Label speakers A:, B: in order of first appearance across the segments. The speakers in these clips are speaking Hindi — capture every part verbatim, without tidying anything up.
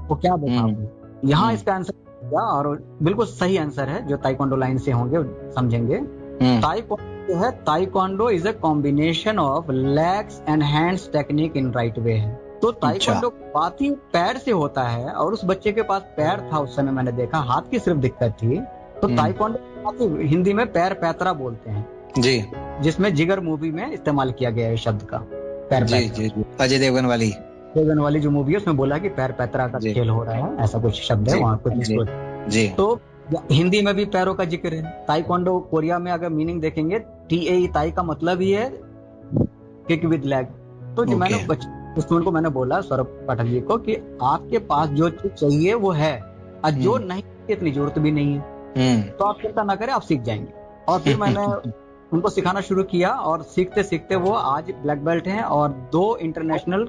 A: वो क्या देखा आपने? यहाँ इसका आंसर क्या, और बिल्कुल सही आंसर है जो ताइक्वांडो लाइन से होंगे समझेंगे। ताइक्वांडो है, taekwondo is a combination of legs and hands technique in right way है। तो ताइक्वांडो बात ही पैर से होता है, और उस बच्चे के पास पैर था उस समय, मैंने देखा हाथ की सिर्फ दिक्कत थी। तो ताइक्वांडो हिंदी में पैर पैतरा बोलते हैं जी, जिसमें जिगर मूवी में इस्तेमाल किया गया है शब्द का पैर
B: जी, जी, जी, अजय देवगन वाली
A: देवगन वाली जो मूवी है उसमें बोला कि पैर पैतरा का खेल हो रहा है, ऐसा कुछ शब्द है वहाँ कुछ जी, जी। तो हिंदी में भी पैरों का जिक्र है। ताइक्वांडो कोरिया में अगर मीनिंग देखेंगे, टी ए ई ताई का मतलब ही है किक विद लेग। तो जो मैंने स्टूडेंट को मैंने बोला, सौरभ पाठक जी को, कि आपके पास जो चीज चाहिए वो है, और जो नहीं इतनी जरूरत भी नहीं है, तो आप चिंता ना करें, आप सीख जाएंगे। और फिर मैंने उनको सिखाना शुरू किया, और सीखते सीखते वो आज ब्लैक बेल्ट हैं, और दो इंटरनेशनल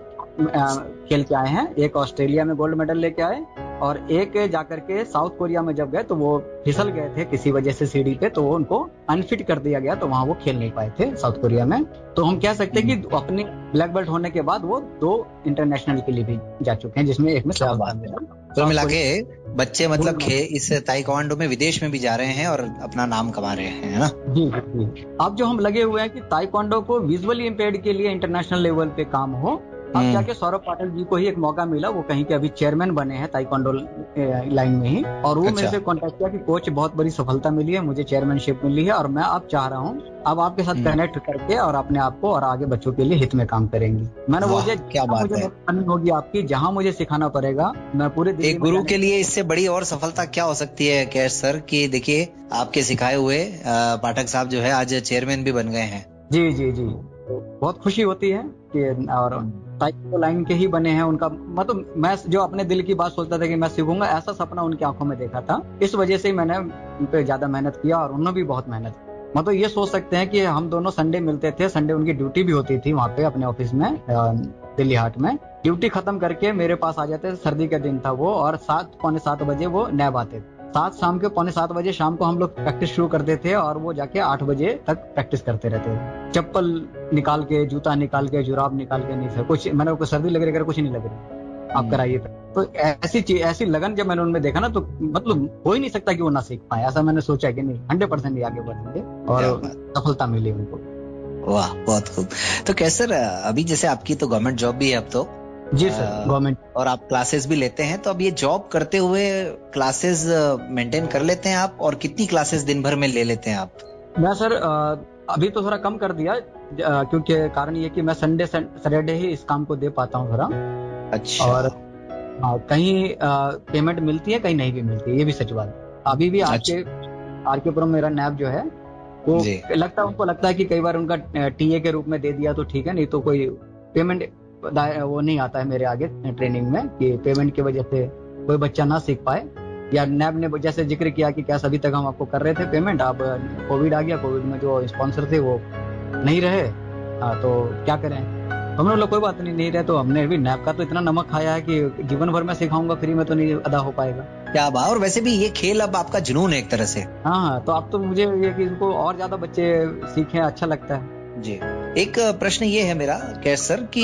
A: खेल के आए हैं। एक ऑस्ट्रेलिया में गोल्ड मेडल लेके आए, और एक जाकर के साउथ कोरिया में जब गए तो वो फिसल गए थे किसी वजह से सीढ़ी पे, तो वो उनको अनफिट कर दिया गया, तो वहां वो खेल नहीं पाए थे साउथ कोरिया में। तो हम कह सकते हैं कि अपनी ब्लैक बेल्ट होने के बाद वो दो इंटरनेशनल के लिए भी जा चुके हैं, जिसमें एक में
B: क्या बात है। तो मिला के बच्चे मतलब खे इस ताइक्वांडो में विदेश में भी जा रहे हैं और अपना नाम कमा रहे हैं, है ना?
A: जी जी। अब जो हम लगे हुए हैं कि ताइक्वांडो को विजुअली इम्पेयर्ड के लिए इंटरनेशनल लेवल पे काम हो। अब जाके सौरभ पाठक जी को ही एक मौका मिला, वो कहीं के अभी चेयरमैन बने हैं ताइक्वांडो लाइन में ही, और वो मेरे से कांटेक्ट किया कि कोच बहुत बड़ी सफलता मिली है, मुझे चेयरमैनशिप मिली है, और मैं अब चाह रहा हूँ अब आपके साथ कनेक्ट करके और अपने आप को और आगे बच्चों के लिए हित में काम करेंगे। मैंने बोला क्या बात है, होगी आपकी, जहाँ मुझे सिखाना पड़ेगा मैं पूरे
B: एक गुरु के लिए इससे बड़ी और सफलता क्या हो सकती है कैश सर, कि देखिए आपके सिखाए हुए पाठक साहब जो है आज चेयरमैन भी बन गए हैं।
A: जी जी जी, बहुत खुशी होती है कि, और ताइक्वांडो लाइन के ही बने हैं। उनका मतलब मैं जो अपने दिल की बात सोचता था कि मैं सीखूंगा, ऐसा सपना उनकी आंखों में देखा था। इस वजह से ही मैंने उन पे ज्यादा मेहनत किया, और उन्होंने भी बहुत मेहनत की। मतलब ये सोच सकते हैं कि हम दोनों संडे मिलते थे, संडे उनकी ड्यूटी भी होती थी वहाँ पे अपने ऑफिस में दिल्ली हाट में। ड्यूटी खत्म करके मेरे पास आ जाते थे, सर्दी का दिन था वो, और सात पौने सात बजे वो नैब आते थे। सात शाम के पौने सात बजे शाम को हम लोग प्रैक्टिस शुरू करते थे, और वो जाके आठ बजे तक प्रैक्टिस करते रहते थे। चप्पल निकाल के, जूता निकाल के, जुराब निकाल के, नहीं सर कुछ, मैंने को सर्दी लग रही है, कुछ नहीं लग रही, आप कराइए। तो ऐसी चीज, ऐसी लगन जब मैंने उनमें देखा ना, तो मतलब हो ही नहीं सकता कि वो ना सीख पाए। ऐसा मैंने सोचा कि नहीं, हंड्रेड परसेंट ही आगे बढ़ेंगे, और सफलता मिली उनको।
B: वाह, बहुत खूब। तो कैसे सर, अभी जैसे आपकी तो गवर्नमेंट जॉब भी है अब तो?
A: जी सर, गवर्नमेंट,
B: और आप क्लासेस भी लेते हैं, तो अब ये जॉब करते हुए क्लासेस मेंटेन कर लेते हैं आप, और कितनी क्लासेस दिन भर में ले लेते हैं आप?
A: मैं सर अभी तो थोड़ा कम कर दिया, क्योंकि कारण ये कि मैं संडे सैटरडे ही इस काम को दे पाता हूँ थोड़ा।
B: अच्छा।
A: और आ, कहीं पेमेंट मिलती है, कहीं नहीं भी मिलती है, ये भी सच बात। अभी भी आके आरकेपुरम मेरा नैब जो है वो लगता है, उनको लगता है कि कई बार उनका टीए के रूप में दे दिया तो ठीक है, नहीं तो कोई पेमेंट वो नहीं आता है मेरे आगे ट्रेनिंग में, कि पेमेंट की वजह से कोई बच्चा ना सीख पाए। या नैब ने जैसे जिक्र किया कि क्या अभी तक हम आपको कर रहे थे पेमेंट, अब कोविड आ गया, कोविड में जो स्पॉन्सर थे वो नहीं रहे, आ, तो क्या करें। हमने बोला कोई बात नहीं, नहीं रहे तो हमने भी नैब का तो इतना नमक खाया है कि जीवन भर में सिखाऊंगा, फ्री में तो नहीं अदा हो पाएगा।
B: क्या बात। और वैसे भी ये खेल अब आपका जुनून है एक तरह से।
A: हाँ हाँ, तो अब तो मुझे ये कि इनको और ज्यादा बच्चे सीखें, अच्छा लगता है
B: जी। एक प्रश्न ये है मेरा कैश सर, कि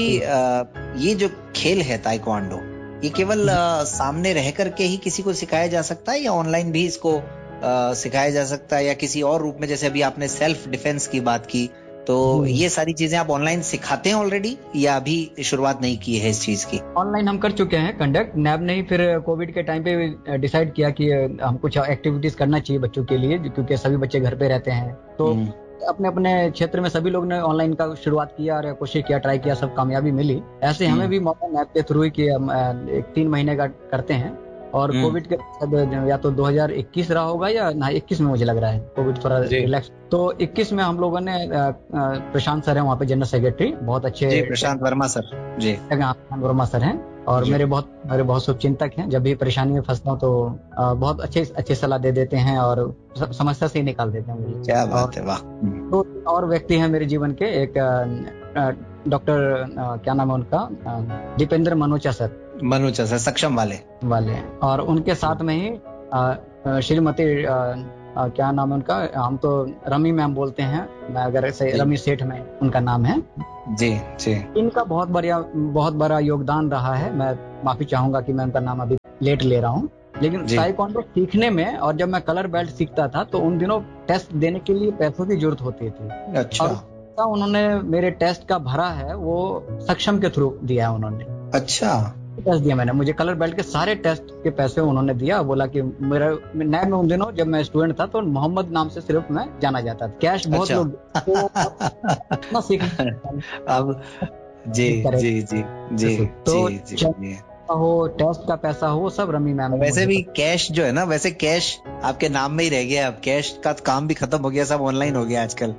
B: ये जो खेल है ताइक्वांडो, ये केवल सामने रह करके ही किसी को सिखाया जा सकता है, या ऑनलाइन भी इसको सिखाया जा सकता है, या किसी और रूप में? जैसे अभी आपने सेल्फ डिफेंस की बात की, तो ये सारी चीजें आप ऑनलाइन सिखाते हैं ऑलरेडी, या अभी शुरुआत नहीं की है इस चीज की?
A: ऑनलाइन हम कर चुके हैं कंडक्ट। नैब ने ही फिर कोविड के टाइम पे डिसाइड किया कि हम कुछ एक्टिविटीज करना चाहिए बच्चों के लिए, क्योंकि सभी बच्चे घर पे रहते हैं। तो अपने अपने क्षेत्र में सभी लोग ने ऑनलाइन का शुरुआत किया और कोशिश किया, ट्राई किया, सब कामयाबी मिली। ऐसे हमें भी मौका नैब के थ्रू ही कि हम एक तीन महीने का करते हैं। और कोविड के या तो दो हज़ार इक्कीस रहा होगा या ना इक्कीस में, मुझे लग रहा है कोविड थोड़ा रिलैक्स, तो इक्कीस में हम लोगों ने, प्रशांत सर हैं वहाँ पे जनरल सेक्रेटरी, बहुत अच्छे,
B: जी प्रशांत वर्मा सर जी,
A: वर्मा सर हैं, और मेरे बहुत मेरे बहुत शुभचिंतक हैं। जब भी परेशानी में फंसता हूँ तो बहुत अच्छे अच्छे सलाह दे देते हैं और समस्या से ही निकाल देते हैं मुझे।
B: क्या बात है, वाह।
A: दो और व्यक्ति हैं मेरे जीवन के, एक डॉक्टर क्या नाम है उनका, दीपेंद्र मनोचा सर,
B: मनोचा सर सक्षम वाले
A: वाले और उनके साथ में ही श्रीमती क्या नाम है उनका, हम तो रमी मैम बोलते हैं, मैं अगर से रमी सेठ में उनका नाम है
B: जी जी।
A: इनका बहुत बढ़िया बहुत बड़ा योगदान रहा है। मैं माफी चाहूंगा कि मैं उनका नाम अभी लेट ले रहा हूँ, लेकिन ताइक्वांडो सीखने में और जब मैं कलर बेल्ट सीखता था तो उन दिनों टेस्ट देने के लिए पैसों की जरूरत होती थी।
B: अच्छा।
A: और उन्होंने मेरे टेस्ट का भरा है वो सक्षम के थ्रू दिया है उन्होंने।
B: अच्छा।
A: टेस्ट दिया मैंने, मुझे कलर बेल्ट के सारे टेस्ट के पैसे उन्होंने दिया। बोला कि मेरा नए में उन दिनों जब मैं स्टूडेंट था तो मोहम्मद नाम से सिर्फ मैं जाना जाता था। कैश बहुत
B: अच्छा।
A: लोग तो सीख
B: अब जी जी जी जी
A: तो
B: जी, जी, जी।
A: हो टेस्ट का पैसा हो सब रमी मैम।
B: वैसे भी कैश जो है ना, वैसे कैश आपके नाम में ही रह गया, अब कैश का काम भी खत्म हो गया, सब ऑनलाइन हो गया आजकल।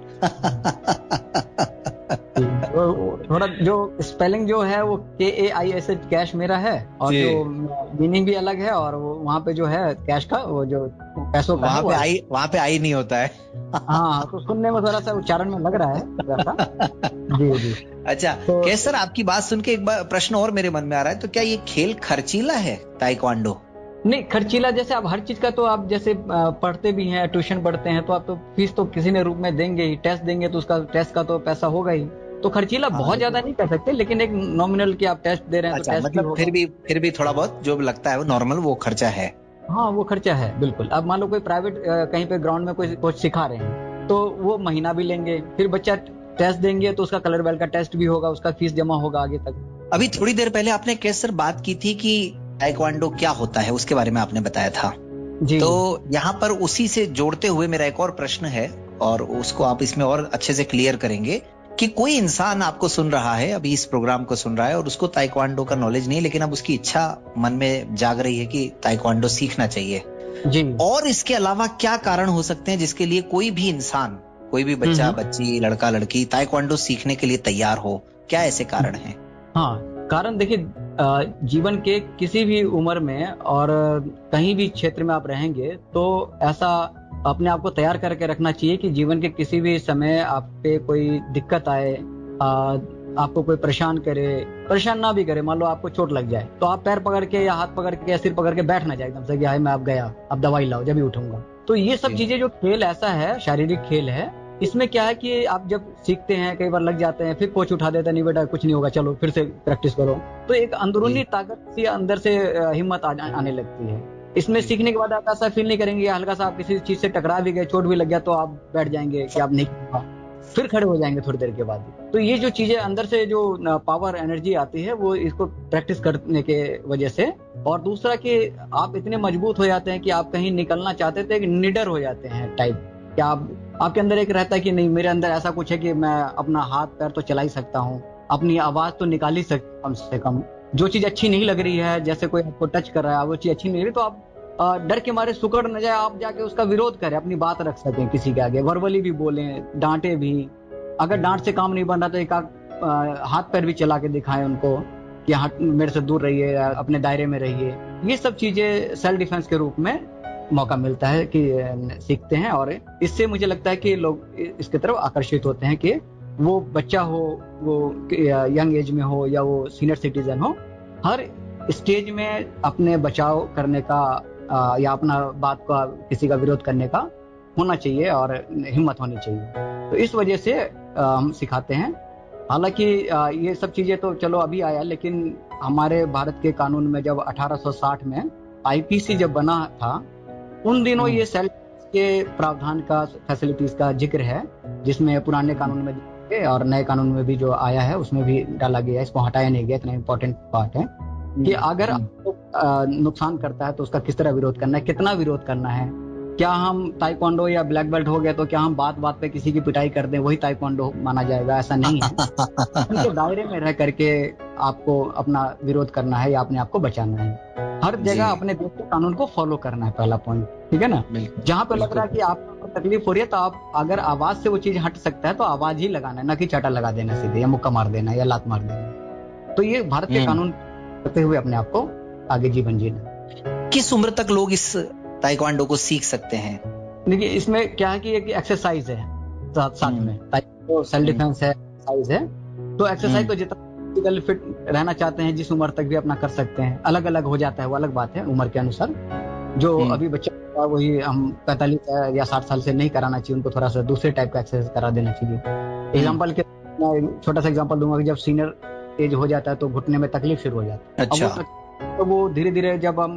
A: थोड़ा जो स्पेलिंग जो है वो के ए आई एस एच कैश मेरा है, और जो मीनिंग भी अलग है, और वो वहाँ पे जो है कैश का वो जो पैसों का
B: वहाँ पे आई वहाँ पे आई नहीं होता है।
A: हाँ, तो सुनने में थोड़ा सा उच्चारण में लग रहा है वैसा। जी जी।
B: अच्छा तो, कैसे सर आपकी बात सुन के एक बार प्रश्न और मेरे मन में आ रहा है, तो क्या ये खेल खर्चीला है ताइक्वांडो?
A: नहीं खर्चीला, जैसे आप हर चीज का तो आप जैसे पढ़ते भी हैं, ट्यूशन पढ़ते हैं, तो आप तो फीस तो किसी ने रूप में देंगे ही, टेस्ट देंगे तो उसका टेस्ट का तो पैसा होगा ही। तो खर्चीला हाँ, बहुत ज्यादा नहीं कर सकते, लेकिन एक नॉमिनल की आप टेस्ट दे रहे हैं।
B: अच्छा,
A: तो टेस्ट
B: मतलब फिर भी फिर भी थोड़ा बहुत जो लगता है वो नॉर्मल वो खर्चा है।
A: हाँ वो खर्चा है बिल्कुल। अब मान लो कोई प्राइवेट कहीं पे ग्राउंड में कोई कोच सिखा रहे हैं तो वो महीना भी लेंगे, फिर बच्चा टेस्ट देंगे तो उसका कलर बेल्ट का टेस्ट भी होगा, उसका फीस जमा होगा आगे तक।
B: अभी थोड़ी देर पहले आपने कैसे सर बात की थी कि ताइक्वांडो क्या होता है, उसके बारे में आपने बताया था जी। तो यहाँ पर उसी से जोड़ते हुए मेरा एक और प्रश्न है, और उसको आप इसमें और अच्छे से क्लियर करेंगे कि कोई इंसान आपको सुन रहा है, अभी इस प्रोग्राम को सुन रहा है और उसको ताइक्वांडो का नॉलेज नहीं, लेकिन अब उसकी इच्छा मन में जाग रही है कि ताइक्वांडो सीखना चाहिए
A: जी।
B: और इसके अलावा क्या कारण हो सकते हैं जिसके लिए कोई भी इंसान, कोई भी बच्चा बच्ची लड़का लड़की ताइक्वांडो सीखने के लिए तैयार हो, क्या ऐसे कारण हैं?
A: हाँ, कारण देखिए, जीवन के किसी भी उम्र में और कहीं भी क्षेत्र में आप रहेंगे तो ऐसा अपने आप को तैयार करके रखना चाहिए कि जीवन के किसी भी समय आप पे कोई दिक्कत आए, आ, आपको कोई परेशान करे, परेशान ना भी करे, मान लो आपको चोट लग जाए तो आप पैर पकड़ के या हाथ पकड़ के या सिर पकड़ के बैठ ना जाए एकदम से कि हाय मैं अब गया, अब दवाई लाओ जब भी उठूंगा। तो ये सब चीजें जो खेल ऐसा है, शारीरिक खेल है, इसमें क्या है कि आप जब सीखते हैं कई बार लग जाते हैं, फिर कोच उठा देता है, नहीं बेटा कुछ नहीं होगा, चलो फिर से प्रैक्टिस करो। तो एक अंदरूनी ताकत सी अंदर से हिम्मत आने लगती है। इसमें सीखने के बाद आप ऐसा फील नहीं करेंगे, हल्का सा आप किसी चीज से टकरा भी गए, चोट भी लग गया तो आप बैठ जाएंगे कि आप नहीं, फिर खड़े हो जाएंगे थोड़ी देर के बाद। तो ये जो चीजें अंदर से जो पावर एनर्जी आती है वो इसको प्रैक्टिस करने के वजह से, और दूसरा कि आप इतने मजबूत हो जाते हैं कि आप कहीं निकलना चाहते थे निडर हो जाते हैं टाइप, कि आप आपके अंदर एक रहता है कि नहीं मेरे अंदर ऐसा कुछ है कि मैं अपना हाथ पैर तो चला ही सकता हूँ, अपनी आवाज तो निकाल ही सकता कम से कम। जो चीज अच्छी नहीं लग रही है, जैसे कोई आपको टच कर रहा है वो चीज अच्छी नहीं लग रही तो आप डर के मारे सुकड़ न जाए, आप जाके उसका विरोध करें, अपनी बात रख सकें किसी के आगे, वर्बली भी बोले, डांटे भी। अगर डांट से काम नहीं बन रहा तो एक हाथ पैर भी चला के दिखाएं उनको कि हाथ मेरे से दूर रहिए, अपने दायरे में रहिए। ये सब चीजें सेल्फ डिफेंस के रूप में मौका मिलता है कि सीखते हैं, और इससे मुझे लगता है कि लोग इसकी तरफ आकर्षित होते हैं कि वो बच्चा हो, वो यंग एज में हो या वो सीनियर सिटीजन हो, हर स्टेज में अपने बचाव करने का या अपना बात का किसी का विरोध करने का होना चाहिए और हिम्मत होनी चाहिए। तो इस वजह से हम सिखाते हैं। हालांकि ये सब चीजें तो चलो अभी आया, लेकिन हमारे भारत के कानून में जब अठारह सौ साठ में आईपीसी जब बना था उन दिनों ये सेल्फ के प्रावधान का, फैसिलिटीज का जिक्र है, जिसमें पुराने कानून में और नए कानून में भी जो आया है उसमें भी डाला गया है, इसको हटाया नहीं गया। इतना इम्पोर्टेंट पार्ट है कि अगर आपको नुकसान करता है तो उसका किस तरह विरोध करना है, कितना विरोध करना है। क्या हम ताइक्वांडो या ब्लैक बेल्ट हो गए तो क्या हम बात बात पे किसी की पिटाई कर दें वही ताइक्वांडो माना जाएगा? ऐसा नहीं है। उनके दायरे में रह करके आपको अपना विरोध करना है या अपने आप को बचाना है। हर जगह अपने देश के कानून को फॉलो करना है, पहला पॉइंट, ठीक है ना। जहाँ पे लग रहा है कि आपको तकलीफ हो रही है तो आप अगर आवाज से वो चीज हट सकता है तो आवाज ही लगाना है, ना कि चाटा लगा देना सीधे, या मुक्का मार देना या लात मार देना। तो ये भारत के कानून करते हुए अपने आप को आगे जीवन जीना।
B: किस उम्र तक लोग इस ताइक्वांडो को सीख सकते हैं?
A: देखिए इसमें क्या है कि एक एक्सरसाइज है साथ साथ में, ताइक्वांडो सेल्फ डिफेंस है, एक्सरसाइज है। तो एक्सरसाइज को जितना फिजिकल फिट रहना चाहते हैं जिस उम्र तक भी अपना कर सकते हैं। अलग अलग हो जाता है वो अलग बात है उम्र के अनुसार। जो अभी बच्चा वही हम पैंतालीस या साठ साल से नहीं कराना चाहिए, उनको थोड़ा सा दूसरे टाइप का एक्सरसाइज करा देना चाहिए। एग्जाम्पल के छोटा सा एग्जाम्पल दूंगा कि जब सीनियर एज हो जाता है तो घुटने में तकलीफ शुरू हो जाती है।
B: अच्छा।
A: तो वो धीरे धीरे जब हम